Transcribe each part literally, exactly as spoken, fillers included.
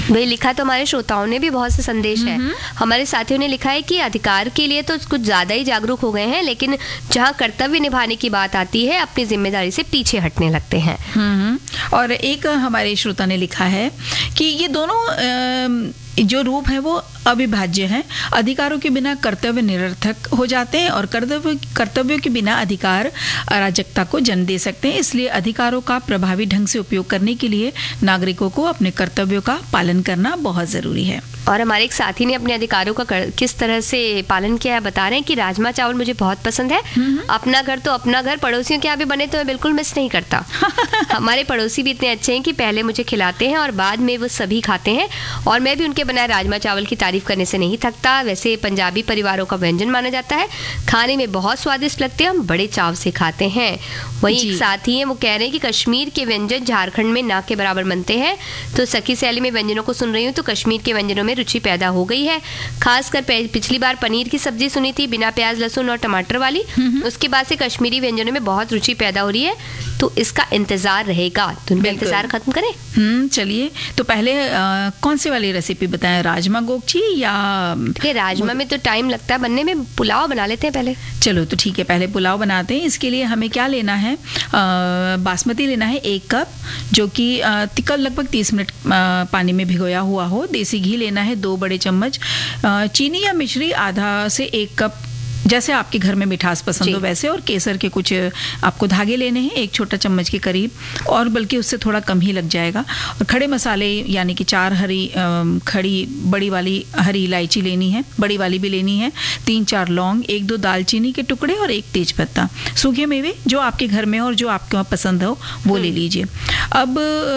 वही लिखा तो हमारे श्रोताओं ने भी बहुत से संदेश है। हमारे साथियों ने लिखा है कि अधिकार के लिए तो कुछ ज़्यादा ही जागरूक हो गए हैं, लेकिन जहाँ कर्तव्य निभाने की बात आती है अपनी जिम्मेदारी से पीछे हटने लगते हैं। और एक हमारे श्रोता ने लिखा है कि ये दोनों जो रूप है वो अविभाज्य हैं। अधिकारों के बिना कर्तव्य निरर्थक हो जाते हैं और कर्तव्य कर्तव्यों के बिना अधिकार अराजकता को जन्म दे सकते हैं। इसलिए अधिकारों का प्रभावी ढंग से उपयोग करने के लिए नागरिकों को अपने कर्तव्यों का पालन करना बहुत ज़रूरी है। और हमारे एक साथी ने अपने अधिकारों का किस तरह से पालन किया है बता रहे हैं कि राजमा चावल मुझे बहुत पसंद है। अपना घर तो अपना घर, पड़ोसियों के यहाँ भी बने तो मैं बिल्कुल मिस नहीं करता। हमारे पड़ोसी भी इतने अच्छे हैं कि पहले मुझे खिलाते हैं और बाद में वो सभी खाते हैं, और मैं भी उनके बनाए राजमा चावल की तारीफ करने से नहीं थकता। वैसे पंजाबी परिवारों का व्यंजन माना जाता है, खाने में बहुत स्वादिष्ट लगते हैं, हम बड़े चाव से खाते हैं। वहीं एक साथी हैं, वो कह रहे हैं कि कश्मीर के व्यंजन झारखंड में ना के बराबर बनते हैं। तो सखी सहेली में व्यंजनों को सुन रही हूँ तो कश्मीर के व्यंजनों में रुचि पैदा हो गई है। खासकर पिछली बार पनीर की सब्जी सुनी थी बिना प्याज लहसुन और टमाटर वाली, उसके बाद से कश्मीरी व्यंजनों में बहुत रुचि पैदा हो रही है। तो इसका इंतजार रहेगा, तो इंतजार खत्म करें। हम्म चलिए, तो पहले आ, कौन सी वाली रेसिपी बताएं, राजमा गोगची या? राजमा में तो टाइम लगता है बनने में, पुलाव बना लेते हैं पहले। चलो तो ठीक है, पहले पुलाव बनाते हैं। इसके लिए हमें क्या लेना है, आ, बासमती लेना है एक कप, जो कि तिकल लगभग तीस मिनट आ, पानी में भिगोया हुआ हो। देसी घी लेना है दो बड़े चम्मच, आ, चीनी या मिश्री आधा से एक कप, जैसे आपके घर में मिठास पसंद हो वैसे, और केसर के कुछ आपको धागे लेने हैं एक छोटा चम्मच के करीब, और बल्कि उससे थोड़ा कम ही लग जाएगा। और खड़े मसाले यानी कि चार हरी खड़ी बड़ी वाली हरी इलायची लेनी है, बड़ी वाली भी लेनी है, तीन चार लौंग, एक दो दालचीनी के टुकड़े और एक तेज पत्ता। सूखे मेवे जो आपके घर में और जो आपके वहाँ पसंद हो वो ले लीजिए। अब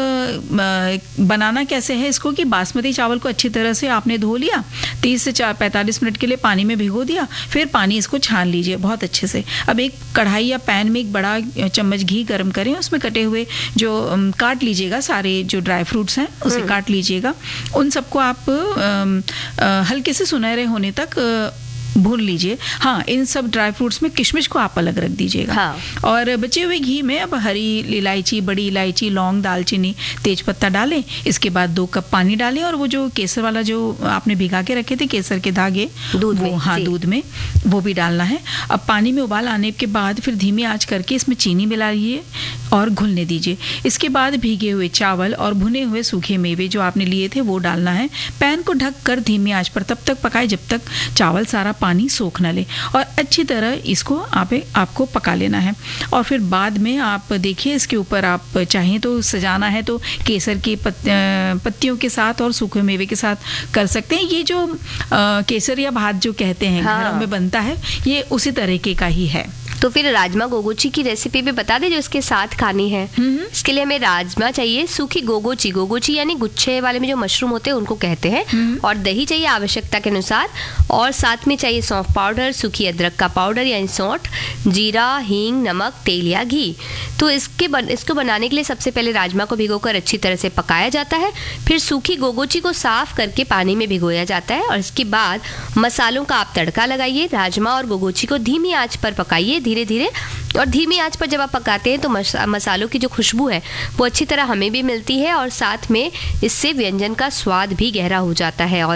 बनाना कैसे है इसको, कि बासमती चावल को अच्छी तरह से आपने धो लिया, तीस से चार पैंतालीस मिनट के लिए पानी में भिगो दिया, फिर पानी इसको छान लीजिए बहुत अच्छे से। अब एक कढ़ाई या पैन में एक बड़ा चम्मच घी गर्म करें, उसमें कटे हुए जो काट लीजिएगा सारे जो ड्राई फ्रूट्स हैं उसे काट लीजिएगा। उन सबको आप आ, आ, हल्के से सुनहरे होने तक आ, भून लीजिए। हाँ, इन सब ड्राई फ्रूट्स में किशमिश को आप अलग रख दीजिएगा। हाँ। और बचे हुए घी में अब हरी इलायची, बड़ी इलायची, लौंग, दालचीनी, तेजपत्ता डालें। इसके बाद दो कप पानी डालें, और वो जो केसर वाला जो आपने भिगा के रखे थे केसर के धागे, दूध वो में, हाँ दूध में वो भी डालना है। अब पानी में उबाल आने के बाद फिर धीमी आंच करके इसमें चीनी मिलाइए और घुलने दीजिए। इसके बाद भीगे हुए चावल और भुने हुए सूखे मेवे जो आपने लिए थे वो डालना है। पैन को ढक कर धीमी आंच पर तब तक पकाए जब तक चावल सारा पानी सोख न ले, और अच्छी तरह इसको आप आपको पका लेना है। और फिर बाद में आप देखिए, इसके ऊपर आप चाहें तो सजाना है तो केसर की पत, पत्तियों के साथ और सूखे मेवे के साथ कर सकते हैं। ये जो आ, केसर या भात जो कहते हैं हाँ। घरों में बनता है, ये उसी तरीके का ही है। तो फिर राजमा गोगोची की रेसिपी भी बता दे जो इसके साथ खानी है। इसके लिए हमें राजमा चाहिए, सूखी गोगोची, गोगोची यानी गुच्छे वाले में जो मशरूम होते हैं उनको कहते हैं, और दही चाहिए आवश्यकता के अनुसार, और साथ में चाहिए सौंफ पाउडर, सूखी अदरक का पाउडर यानी सौंठ, जीरा, हींग, नमक, तेल या घी। तो इसके बन, इसको बनाने के लिए सबसे पहले राजमा को भिगोकर अच्छी तरह से पकाया जाता है, फिर सूखी गोगोची को साफ करके पानी में भिगोया जाता है, और इसके बाद मसालों का आप तड़का लगाइए। राजमा और गोगोची को धीमी आंच पर पकाइए धीरे धीरे, और धीमी आंच पर जब आप पकाते हैं तो मसालों की जो खुशबू है वो अच्छी तरह हमें भी मिलती है, और साथ में इससे व्यंजन का स्वाद भी गहरा हो जाता है। और